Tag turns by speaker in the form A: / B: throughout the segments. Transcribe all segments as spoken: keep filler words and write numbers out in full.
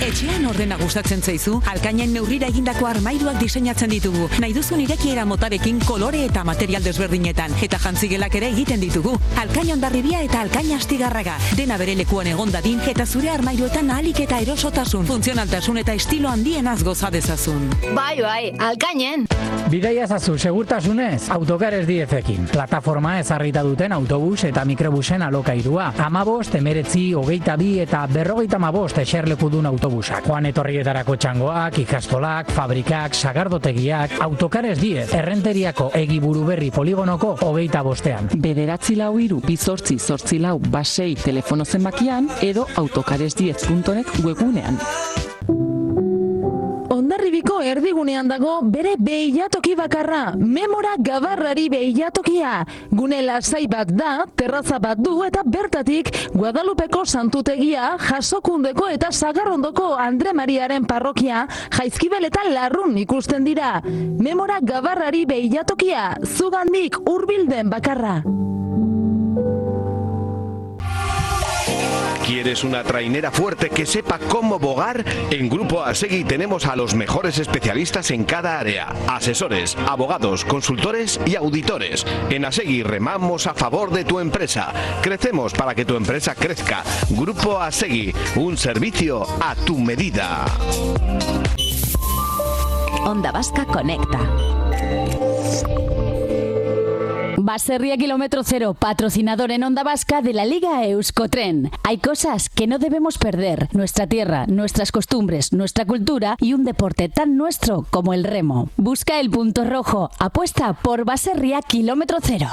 A: Etxean ordena gustatzen zaizu? Alkainen neurrira egindako armairuak diseinatzen ditugu. Nahi duzun irekiera motarekin kolore eta material desberdinetan. Eta jantzigelak ere egiten ditugu. Alkain Hondarribia eta Alkain Astigarraga. Dena bere lekuan egon dadin eta zure armairuetan ahalik eta erosotasun, funtzionaltasun eta estilo handienaz goza dezazun.
B: Bai, bai, Alkainen.
C: Bidaia ezazu segurtasunez, Autocares Diezekin. Plataforma ezarrita duten autobus eta mikrobusen alokairua. Amabost, emeretzi, hogeita bi eta berrogeita amabost eserlekudun autobusak. Joan etorrietarako txangoak, ikastolak, fabrikak, sagardotegiak, Autocares Diez, Errenteriako Egiburu Berri poligonoko hogeita bostean.
D: Bederatzi lau hiru bizortzi zortzi lau basei telefono zenbakian edo autocares diez punto net webgunean.
E: Hondarribiko erdigunean dago bere beilatoki bakarra, Memora Gabarrari beilatokia. Gune lasai bat da, terraza bat du eta bertatik Guadalupeko santutegia, Jasokundeko eta Sagarrondoko Andre Mariaren parrokia, Jaizkibel eta Larrun ikusten dira. Memora Gabarrari beilatokia, zugandik hurbilden bakarra.
F: ¿Quieres una trainera fuerte que sepa cómo bogar? En Grupo Asegui tenemos a los mejores especialistas en cada área. Asesores, abogados, consultores y auditores. En Asegui remamos a favor de tu empresa. Crecemos para que tu empresa crezca. Grupo Asegui, un servicio a tu medida.
G: Onda Vasca Conecta. Baserria Kilómetro Cero, patrocinador en Onda Vasca de la Liga Euskotren. Hay cosas que no debemos perder. Nuestra tierra, nuestras costumbres, nuestra cultura y un deporte tan nuestro como el remo. Busca el punto rojo. Apuesta por Baserria Kilómetro Cero.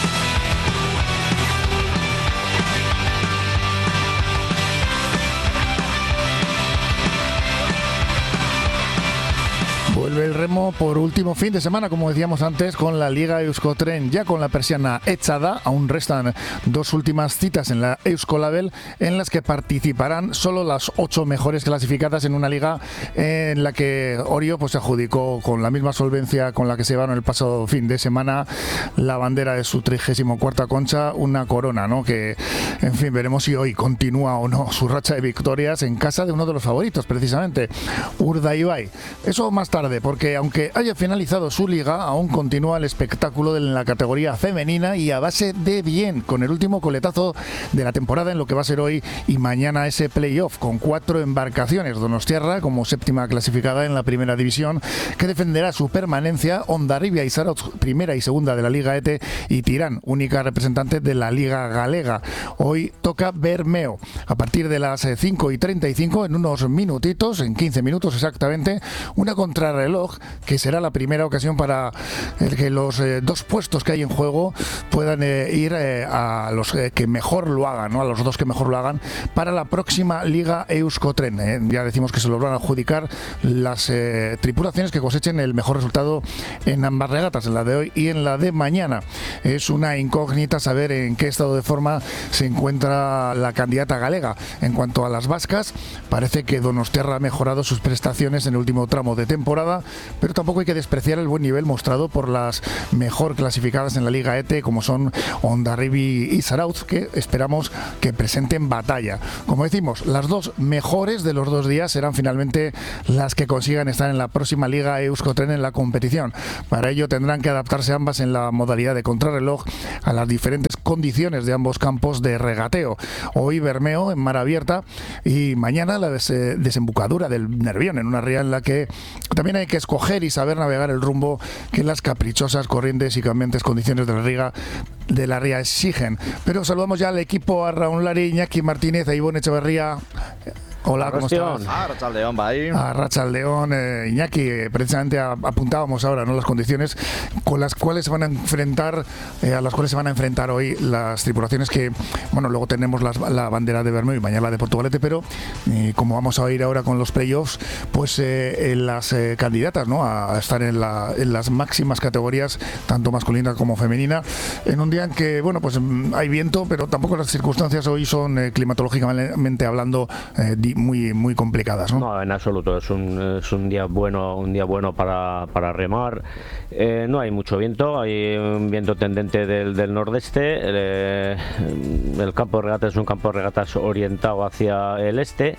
H: Vuelve el remo por último fin de semana, como decíamos antes, con la Liga Euskotren, ya con la persiana echada. Aún restan dos últimas citas en la Euskolabel en las que participarán solo las ocho mejores clasificadas en una liga en la que Orio pues, se adjudicó con la misma solvencia con la que se ganó el pasado fin de semana la bandera de su trigésimo cuarta concha, una corona, ¿no? Que, en fin, veremos si hoy continúa o no su racha de victorias en casa de uno de los favoritos, precisamente, Urdaibai. Eso más tarde, porque aunque haya finalizado su liga, aún continúa el espectáculo en la categoría femenina y a base de bien, con el último coletazo de la temporada en lo que va a ser hoy y mañana ese playoff con cuatro embarcaciones. Donostiarra como séptima clasificada en la primera división, que defenderá su permanencia, Hondarribia y Zarautz, primera y segunda de la Liga E T, y Tirán, única representante de la Liga Galega. Hoy toca Bermeo. A partir de las cinco y treinta y cinco, en unos minutitos, en quince minutos exactamente, una contrarreloj que será la primera ocasión para el que los eh, dos puestos que hay en juego puedan eh, ir eh, a los eh, que mejor lo hagan, ¿no? A los dos que mejor lo hagan para la próxima Liga Euskotren. Eh. Ya decimos que se lo van a adjudicar las eh, tripulaciones que cosechen el mejor resultado en ambas regatas, en la de hoy y en la de mañana. Es una incógnita saber en qué estado de forma se encuentra la candidata galega. En cuanto a las vascas, parece que Donostiarra ha mejorado sus prestaciones en el último tramo de temporada, pero tampoco hay que despreciar el buen nivel mostrado por las mejor clasificadas en la Liga E T, como son Hondarribi y Zarautz, que esperamos que presenten batalla. Como decimos, las dos mejores de los dos días serán finalmente las que consigan estar en la próxima Liga Euskotren en la competición. Para ello tendrán que adaptarse ambas en la modalidad de contrarreloj a las diferentes condiciones de ambos campos de regateo. Hoy Bermeo en mar abierta y mañana la des- desembocadura del Nervión, en una ría en la que también hay que escoger y saber navegar el rumbo que las caprichosas corrientes y cambiantes condiciones de la ría, de la ría exigen. Pero saludamos ya al equipo, a Raúl Lari, Iñaki Martínez, a Ivonne Echeverría. Hola, ¿cómo estás?
I: A Rachaldeón, va ahí.
H: A Rachaldeón, eh, Iñaki, eh, precisamente a, apuntábamos ahora, ¿no?, las condiciones con las cuales se van a enfrentar, eh, a las cuales se van a enfrentar hoy las tripulaciones que, bueno, luego tenemos las, la bandera de Bermeo y mañana la de Portugalete, pero eh, como vamos a ir ahora con los playoffs, pues eh, las eh, candidatas, ¿no?, a, a estar en, la, en las máximas categorías, tanto masculina como femenina, en un día en que, bueno, pues hay viento, pero tampoco las circunstancias hoy son eh, climatológicamente hablando eh, muy muy complicadas, ¿no?
I: No, en absoluto. Es un, es un día bueno, un día bueno para, para remar. Eh, no hay mucho viento, hay un viento tendente del, del nordeste. Eh, el campo de regatas es un campo de regatas orientado hacia el este.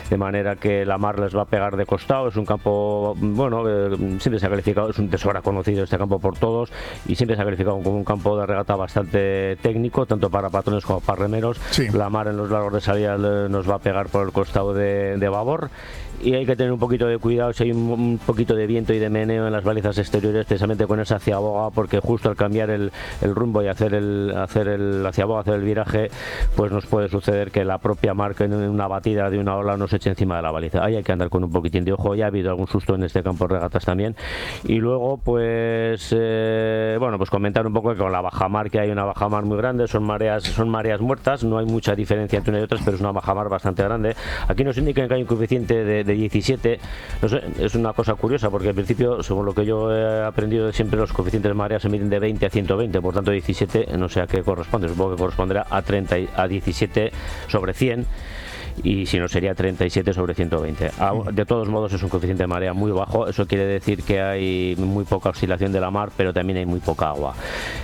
I: de manera que la mar les va a pegar de costado. Es un campo, bueno, eh, siempre se ha calificado, es un tesoro conocido este campo por todos, y siempre se ha calificado como un campo de regata bastante técnico, tanto para patrones como para remeros. Sí. La mar en los largos de salida nos va a pegar por el costado de, de babor, y hay que tener un poquito de cuidado si hay un, un poquito de viento y de meneo en las balizas exteriores, precisamente con esa ciaboga, porque justo al cambiar el, el rumbo y hacer el hacer el, la ciaboga, hacer el viraje, pues nos puede suceder que la propia mar, en una batida de una ola, nos eche encima de la baliza. Ahí hay que andar con un poquitín de ojo. Ya ha habido algún susto en este campo de regatas también. Y luego, pues eh, bueno, pues comentar un poco que con la bajamar, que hay una bajamar muy grande, son mareas, son mareas muertas, no hay mucha diferencia entre una y otras, pero es una bajamar bastante grande. Aquí nos indican que hay un coeficiente de, de diecisiete, no sé, es una cosa curiosa, porque al principio, según lo que yo he aprendido, siempre los coeficientes de marea se miden de veinte a ciento veinte, por tanto diecisiete, no sé a qué corresponde, supongo que corresponderá a treinta, a diecisiete sobre cien, y si no sería treinta y siete sobre ciento veinte. De todos modos es un coeficiente de marea muy bajo, eso quiere decir que hay muy poca oscilación de la mar, pero también hay muy poca agua.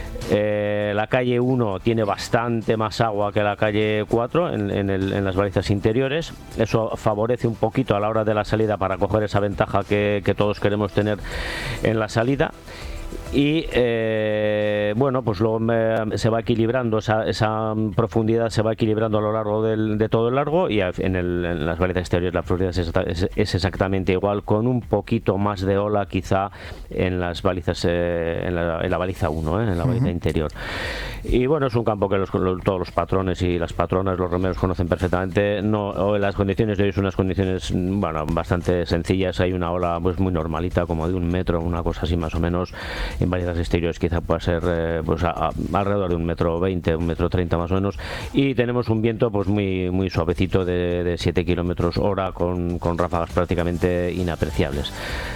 I: Eh, la calle uno tiene bastante más agua que la calle cuatro en, en, el, en las balizas interiores. Eso favorece un poquito a la hora de la salida para coger esa ventaja que, que todos queremos tener en la salida. Y eh, bueno, pues luego me, se va equilibrando, esa, esa profundidad se va equilibrando a lo largo del, de todo el largo, y en, el, en las balizas exteriores la profundidad es, es, es exactamente igual, con un poquito más de ola quizá en las balizas, eh, en, la, en la baliza uno, eh, en la baliza uh-huh. interior. Y bueno, es un campo que los, los, todos los patrones y las patronas, los remeros conocen perfectamente. No, las condiciones de hoy son unas condiciones, bueno, bastante sencillas. Hay una ola pues muy normalita, como de un metro, una cosa así más o menos. En balizas exteriores quizá pueda ser eh, pues a, a, alrededor de un metro veinte, un metro treinta más o menos, y tenemos un viento pues muy muy suavecito de, de siete kilómetros hora, con, con ráfagas prácticamente inapreciables.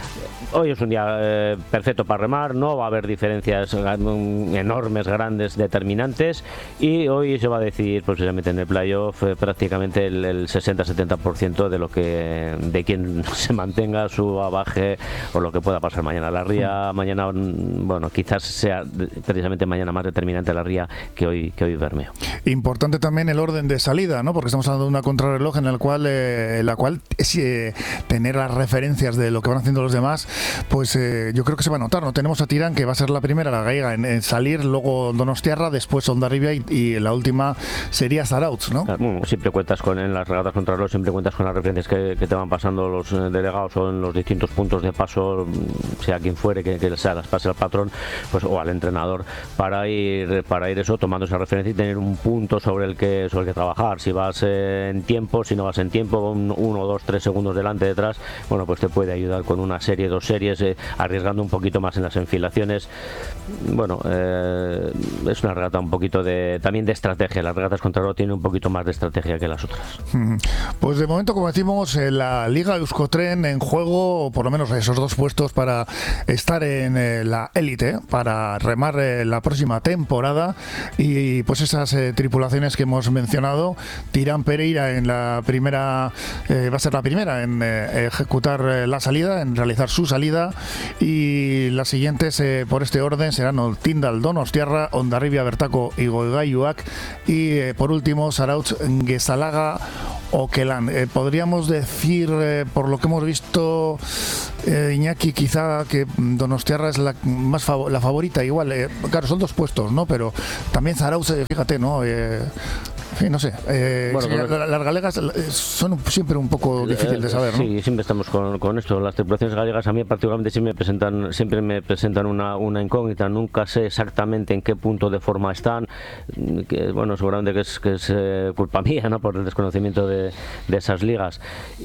I: Hoy es un día eh, perfecto para remar, no va a haber diferencias enormes, grandes, determinantes, y hoy se va a decidir precisamente en el playoff eh, prácticamente el, el sesenta a setenta por ciento de lo que de quien se mantenga, suba, baje, o lo que pueda pasar mañana. La ría mañana, bueno, quizás sea precisamente mañana más determinante la ría que hoy que hoy Bermeo.
H: Importante también el orden de salida, ¿no? Porque estamos hablando de una contrarreloj en el cual, eh, en la cual es eh, tener las referencias de lo que van haciendo los demás. Pues eh, yo creo que se va a notar, ¿no? Tenemos a Tirán, que va a ser la primera, la gallega, en, en salir, luego Donostiarra, después Hondarribia, y, y la última sería Zarautz, ¿no?
I: Bueno, siempre cuentas con, en las regatas contrarreloj, siempre cuentas con las referencias que, que te van pasando los eh, delegados, o en los distintos puntos de paso, sea quien fuere, que, que se las pase al patrón, pues, o al entrenador, para ir para ir eso, tomando esa referencia y tener un punto sobre el que sobre el que trabajar. Si vas eh, en tiempo, si no vas en tiempo, un, uno, dos, tres segundos delante, detrás, bueno, pues te puede ayudar con una serie, dos series, eh, arriesgando un poquito más en las enfilaciones. Bueno, eh, es una regata un poquito de también de estrategia. Las regatas contrarreloj tienen un poquito más de estrategia que las otras.
H: Pues de momento, como decimos, eh, la Liga Euskotren en juego, por lo menos esos dos puestos para estar en eh, la élite, para remar eh, la próxima temporada, y pues esas eh, tripulaciones que hemos mencionado. Tirán Pereira en la primera, eh, va a ser la primera en eh, ejecutar eh, la salida, en realizar su salida, y las siguientes eh, por este orden serán Tindal, Donostiarra, Hondarribia, Bertako y Goigaiuak, y eh, por último Zarautz, Gezalaga, Okelan. Eh, podríamos decir, eh, por lo que hemos visto, eh, Iñaki, quizá que Donostiarra es la más fav- la favorita, igual, eh, claro, son dos puestos, ¿no? Pero también Zarautz, eh, fíjate, ¿no? Eh, Sí, no sé, eh, bueno, sí, pero... las galegas son siempre un poco difíciles de saber, ¿no?
I: Sí, siempre estamos con, con esto. Las tripulaciones galegas a mí particularmente siempre me presentan, siempre me presentan una, una incógnita. Nunca sé exactamente en qué punto de forma están, que bueno, seguramente que es, que es eh, culpa mía, ¿no? Por el desconocimiento de, de esas ligas.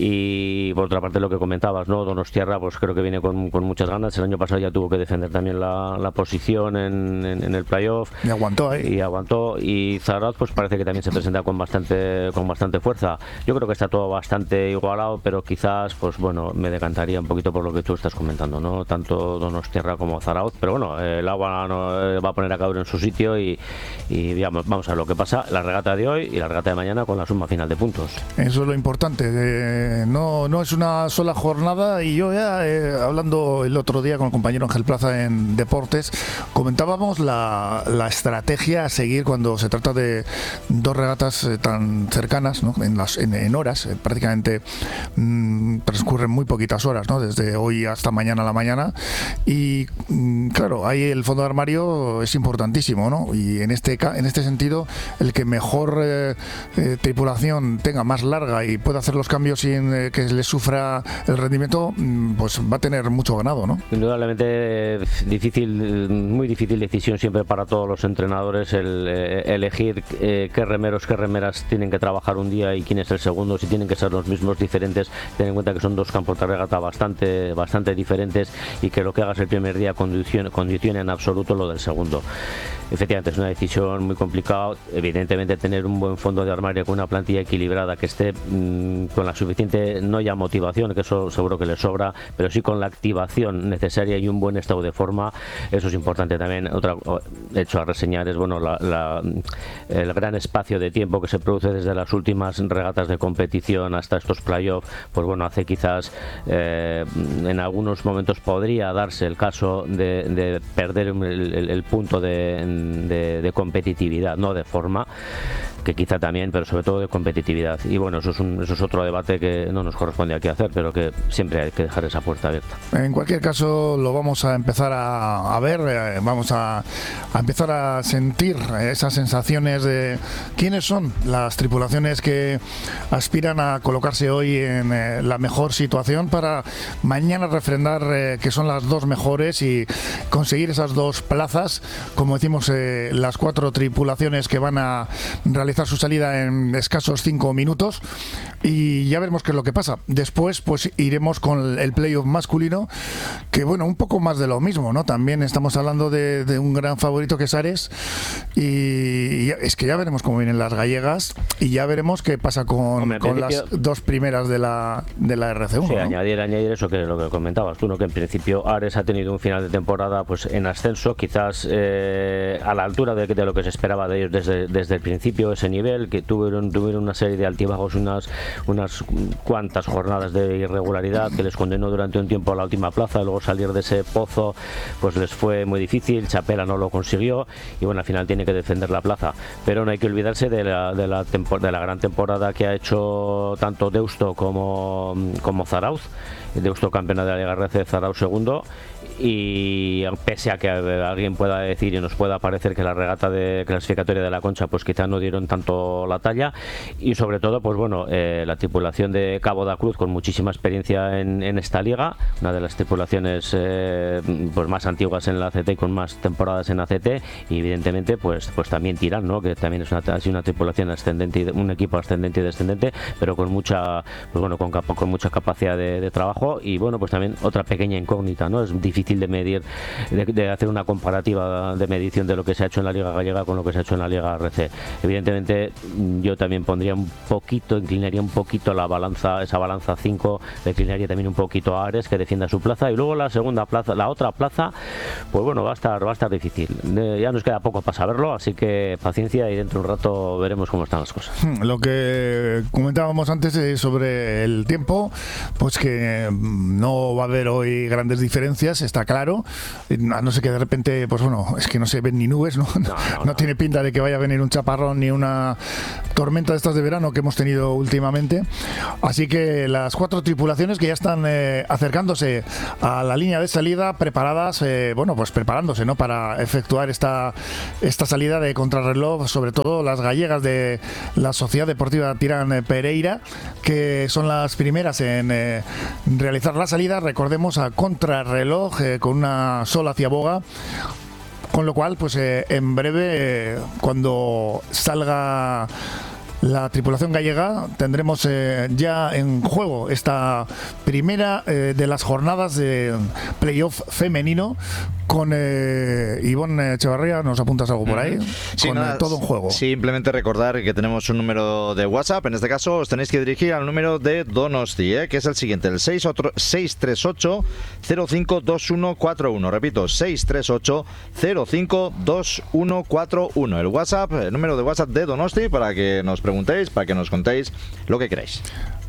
I: Y por otra parte lo que comentabas, ¿no? Donostiarra, pues creo que viene con, con muchas ganas. El año pasado ya tuvo que defender también la, la posición en, en, en el playoff.
H: Y aguantó, ¿eh?
I: Y aguantó. Y Zarautz, pues parece que también se presenta con bastante con bastante fuerza. Yo creo que está todo bastante igualado, pero quizás, pues bueno, me decantaría un poquito por lo que tú estás comentando, ¿no? Tanto Donostiarra como Zarautz, pero bueno, eh, el agua no, eh, va a poner a cada uno en su sitio, y, y digamos, vamos a ver lo que pasa la regata de hoy y la regata de mañana con la suma final de puntos.
H: Eso es lo importante, eh, no, no es una sola jornada. Y yo ya, eh, hablando el otro día con el compañero Ángel Plaza en Deportes, comentábamos la, la estrategia a seguir cuando se trata de dos regatas eh, tan cercanas, ¿no? en, las, en, en horas, eh, prácticamente mmm, transcurren muy poquitas horas, ¿no? Desde hoy hasta mañana a la mañana, y mmm, claro, ahí el fondo de armario es importantísimo, ¿no? Y en este, en este sentido, el que mejor eh, eh, tripulación tenga más larga y pueda hacer los cambios sin eh, que le sufra el rendimiento, mmm, pues va a tener mucho ganado, ¿no?
I: Indudablemente difícil, muy difícil decisión siempre para todos los entrenadores el eh, elegir eh, qué remeros, qué remeras tienen que trabajar un día y quién es el segundo, si tienen que ser los mismos, diferentes. Ten en cuenta que son dos campos de regata bastante, bastante diferentes y que lo que hagas el primer día condiciona, condiciona en absoluto lo del segundo. Efectivamente es una decisión muy complicada. Evidentemente tener un buen fondo de armario con una plantilla equilibrada que esté mmm, con la suficiente, no ya motivación, que eso seguro que le sobra, pero sí con la activación necesaria y un buen estado de forma, eso es importante también. Otro hecho a reseñar es bueno la, la, el gran espacio de tiempo que se produce desde las últimas regatas de competición hasta estos playoffs, pues bueno, hace quizás eh, en algunos momentos podría darse el caso de, de perder el, el, el punto de De, de competitividad, no de forma, que quizá también, pero sobre todo de competitividad. Y bueno, eso es, un, eso es otro debate que no nos corresponde aquí hacer, pero que siempre hay que dejar esa puerta abierta.
H: En cualquier caso, lo vamos a empezar a, a ver, eh, vamos a, a empezar a sentir esas sensaciones de quiénes son las tripulaciones que aspiran a colocarse hoy en eh, la mejor situación para mañana refrendar eh, que son las dos mejores y conseguir esas dos plazas, como decimos, eh, las cuatro tripulaciones que van a realizar su salida en escasos cinco minutos, y ya veremos qué es lo que pasa. Después pues iremos con el playoff masculino, que bueno, un poco más de lo mismo, ¿no? También estamos hablando de, de un gran favorito que es Ares, y, y es que ya veremos cómo vienen las gallegas y ya veremos qué pasa con, Hombre, con las dos primeras de la, de la R C uno.
I: Sí,
H: ¿no?
I: añadir, añadir eso que lo que comentabas tú, ¿no? Que en principio Ares ha tenido un final de temporada pues en ascenso, quizás eh, a la altura de, de lo que se esperaba de ellos desde, desde el principio, ese nivel, que tuvieron, tuvieron una serie de altibajos, unas, unas cuantas jornadas de irregularidad que les condenó durante un tiempo a la última plaza, luego salir de ese pozo pues les fue muy difícil, Chapela no lo consiguió y bueno, al final tiene que defender la plaza, pero no hay que olvidarse de la, de la, tempor- de la gran temporada que ha hecho tanto Deusto como, como Zarauz. Deusto campeona de la Liga R C, Zarauz segundo, y pese a que alguien pueda decir y nos pueda parecer que la regata de clasificatoria de la Concha pues quizás no dieron tanto la talla, y sobre todo pues bueno, eh, la tripulación de Cabo da Cruz con muchísima experiencia en, en esta liga, una de las tripulaciones eh, pues más antiguas en la A C T y con más temporadas en A C T, y evidentemente pues pues también Tirán, ¿no? Que también es una, ha sido una tripulación ascendente y de, un equipo ascendente y descendente, pero con mucha pues bueno con, con mucha capacidad de, de trabajo, y bueno pues también otra pequeña incógnita, ¿no? Es difícil de medir, de, de hacer una comparativa de medición de lo que se ha hecho en la Liga Gallega con lo que se ha hecho en la Liga R C. Evidentemente yo también pondría un poquito, inclinaría un poquito la balanza, esa balanza cinco, le inclinaría también un poquito a Ares, que defienda su plaza, y luego la segunda plaza, la otra plaza, pues bueno, va a estar, va a estar difícil. Eh, ya nos queda poco para saberlo, así que paciencia y dentro de un rato veremos cómo están las cosas.
H: Lo que comentábamos antes eh, sobre el tiempo, pues que no va a haber hoy grandes diferencias, está claro, a no ser que de repente, pues bueno, es que no se ven ni nubes, ¿no? No, no, no. No tiene pinta de que vaya a venir un chaparrón ni una tormenta de estas de verano que hemos tenido últimamente, así que las cuatro tripulaciones que ya están eh, acercándose a la línea de salida, preparadas, eh, bueno, pues preparándose, ¿no? Para efectuar esta, esta salida de contrarreloj, sobre todo las gallegas de la Sociedad Deportiva Tirán Pereira, que son las primeras en eh, realizar la salida, recordemos, a contrarreloj, eh, con una sola ciaboga, con lo cual pues eh, en breve eh, cuando salga la tripulación gallega tendremos eh, ya en juego esta primera eh, de las jornadas de playoff femenino con eh, Ivonne Echevarría. ¿Nos apuntas algo por ahí?
J: Sí,
H: con
J: nada,
H: eh, todo en juego.
J: Simplemente recordar que tenemos un número de WhatsApp. En este caso os tenéis que dirigir al número de Donosti, ¿eh? que es el siguiente, el seis tres ocho cero cinco dos uno cuatro uno. Repito, seis tres ocho cero cinco dos uno cuatro uno. El WhatsApp, el número de WhatsApp de Donosti, para que nos preguntéis, para que nos contéis lo que queráis.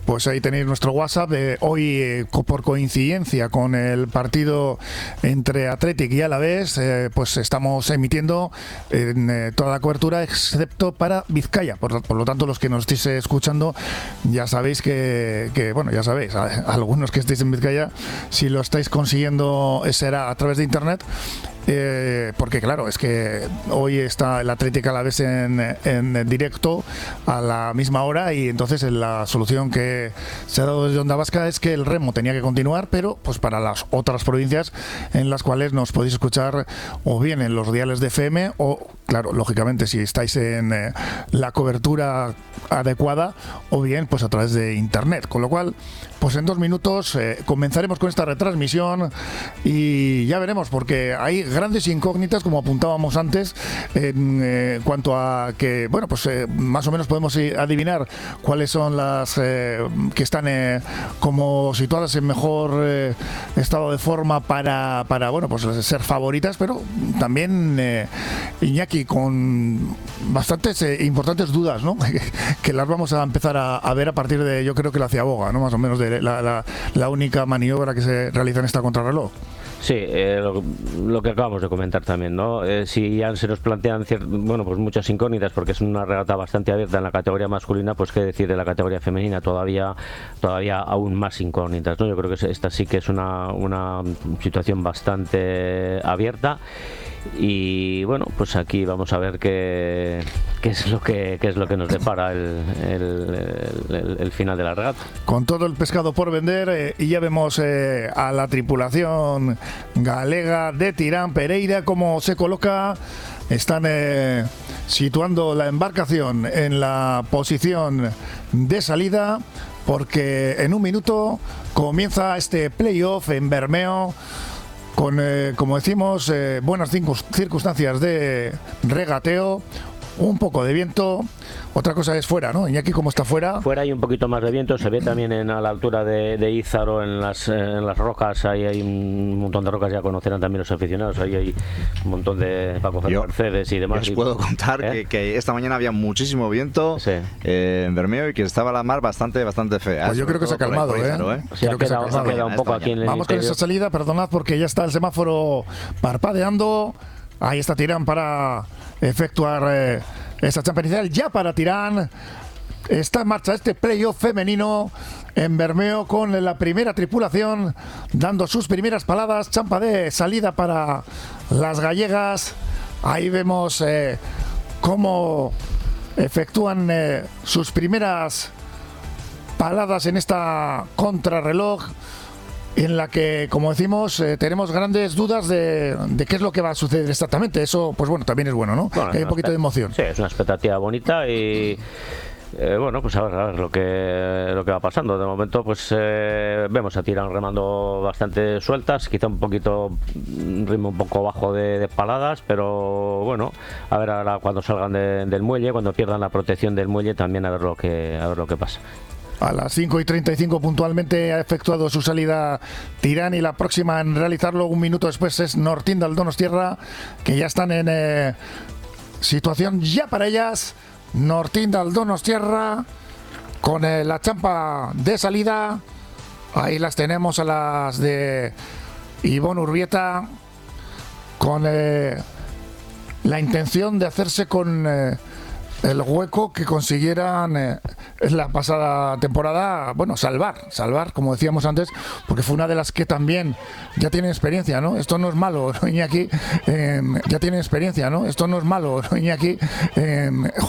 H: pues ahí tenéis nuestro WhatsApp. Eh, hoy, eh, por coincidencia con el partido entre Athletic y Alavés, eh, pues estamos emitiendo en eh, toda la cobertura, excepto para Vizcaya. Por, por lo tanto, los que nos estéis escuchando, ya sabéis que, que bueno, ya sabéis, a, a algunos que estéis en Vizcaya, si lo estáis consiguiendo, será a través de internet. Eh, porque claro, es que hoy está el Atlético Alavés en, en directo a la misma hora, y entonces la solución que se ha dado desde Onda Vasca es que el remo tenía que continuar, pero pues para las otras provincias en las cuales nos podéis escuchar o bien en los diales de F M o, claro, lógicamente si estáis en eh, la cobertura adecuada, o bien pues a través de internet, con lo cual pues en dos minutos eh, comenzaremos con esta retransmisión y ya veremos, porque hay grandes incógnitas, como apuntábamos antes, en eh, cuanto a que, bueno, pues eh, más o menos podemos adivinar cuáles son las eh, que están eh, como situadas en mejor eh, estado de forma para, para, bueno, pues ser favoritas, pero también eh, Iñaki, con bastantes eh, importantes dudas, ¿no? que las vamos a empezar a, a ver a partir de, yo creo que la ciaboga, ¿no? Más o menos de la, la, la única maniobra que se realiza en esta contrarreloj.
I: Sí, eh, lo, lo que acabamos de comentar también, ¿no? Eh, si ya se nos plantean cier- bueno, pues muchas incógnitas, porque es una regata bastante abierta en la categoría masculina, pues qué decir de la categoría femenina, todavía todavía aún más incógnitas, ¿no? Yo creo que esta sí que es una, una situación bastante abierta. Y bueno, pues aquí vamos a ver qué, qué es lo que qué es lo que nos depara el, el, el, el final de la regata.
H: Con todo el pescado por vender, eh, y ya vemos eh, a la tripulación galega de Tirán Pereira cómo se coloca. Están eh, situando la embarcación en la posición de salida, porque en un minuto comienza este playoff en Bermeo, con, eh, como decimos, eh, buenas circunstancias de regateo, un poco de viento. Otra cosa es fuera, ¿no? Iñaki, ¿cómo está fuera?
I: Fuera hay un poquito más de viento, se ve también en, a la altura de, de Ízaro, en las, en las rocas, ahí hay un montón de rocas, ya conocerán también los aficionados, ahí hay un montón de, para coger Mercedes y demás.
J: Yo os puedo contar ¿Eh? que, que esta mañana había muchísimo viento sí. eh, en Bermeo, y que estaba la mar bastante bastante fea.
H: Pues yo creo que se ha calmado, ¿eh? Ízaro, ¿eh?
I: Sí, creo que se ha calmado un poco aquí en el
H: Vamos interior. Con esa salida, perdonad, porque ya está el semáforo parpadeando. Ahí está Tirán para efectuar eh, esa champa inicial. Ya para Tirán está en marcha este playoff femenino en Bermeo, con la primera tripulación dando sus primeras paladas. Champa de salida para las gallegas. Ahí vemos eh, cómo efectúan eh, sus primeras paladas en esta contrarreloj, en la que, como decimos, eh, tenemos grandes dudas de, de qué es lo que va a suceder exactamente. Eso, pues bueno, también es bueno, ¿no? Bueno, que hay un poquito de emoción.
I: Sí, es una expectativa bonita y... Eh, bueno, pues a ver, a ver lo que lo que va pasando. De momento, pues eh, vemos a Tirán remando bastante sueltas, quizá un poquito, un ritmo un poco bajo de, de paladas, pero bueno, a ver ahora cuando salgan de, del muelle, cuando pierdan la protección del muelle, también a ver lo que a ver lo que pasa.
H: A las cinco y treinta y cinco puntualmente ha efectuado su salida Tirán, y la próxima en realizarlo un minuto después es Nortindal Donostierra, que ya están en eh, situación ya para ellas. Nortindal Donostierra con eh, la champa de salida. Ahí las tenemos a las de Ivonne Urbieta, con eh, la intención de hacerse con eh, el hueco que consiguieran eh, en la pasada temporada, bueno, salvar, salvar, como decíamos antes, porque fue una de las que también ya tiene experiencia, ¿no? Esto no es malo, ¿no, Iñaki? Eh, ya tiene experiencia, ¿no? Esto no es malo, ¿no, Iñaki? Eh,